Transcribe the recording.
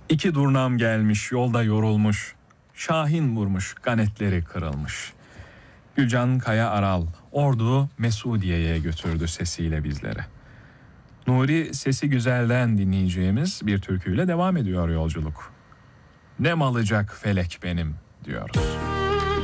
İki durnam gelmiş, yolda yorulmuş. Şahin vurmuş, ganetleri kırılmış. Gülcan Kaya Aral, Ordu Mesudiye'ye götürdü sesiyle bizlere. Nuri Sesi Güzel'den dinleyeceğimiz bir türküyle devam ediyor yolculuk. Ne malacak felek benim diyoruz.